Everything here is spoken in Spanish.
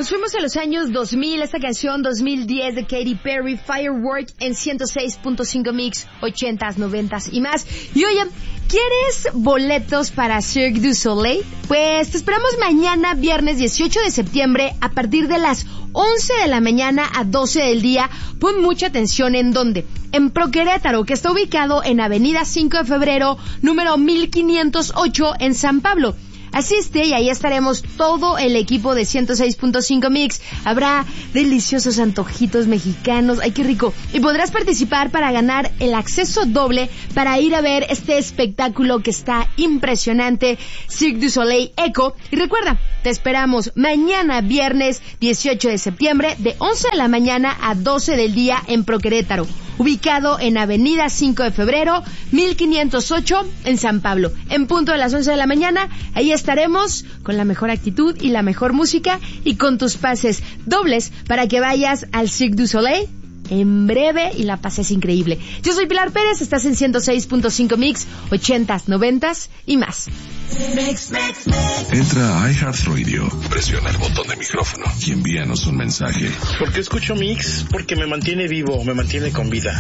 Nos fuimos a los años 2000, esta canción 2010 de Katy Perry, Firework en 106.5 Mix, 80s, 90s y más. Y oye, ¿quieres boletos para Cirque du Soleil? Pues te esperamos mañana, viernes 18 de septiembre, a partir de las 11 de la mañana a 12 del día. Pon mucha atención en dónde. En Pro Querétaro, que está ubicado en Avenida 5 de Febrero, número 1508 en San Pablo. Asiste y ahí estaremos todo el equipo de 106.5 Mix. Habrá deliciosos antojitos mexicanos. ¡Ay, qué rico! Y podrás participar para ganar el acceso doble para ir a ver este espectáculo que está impresionante, Cirque du Soleil Echo. Y recuerda, te esperamos mañana viernes 18 de septiembre de 11 de la mañana a 12 del día en Pro Querétaro, ubicado en Avenida 5 de Febrero, 1508 en San Pablo. En punto de las 11 de la mañana, ahí estaremos con la mejor actitud y la mejor música y con tus pases dobles para que vayas al Cirque du Soleil en breve y la pases increíble. Yo soy Pilar Pérez, estás en 106.5 Mix, 80s, 90s y más. Entra a iHeartRadio, presiona el botón de micrófono y envíanos un mensaje. ¿Por qué escucho Mix? Porque me mantiene vivo, me mantiene con vida.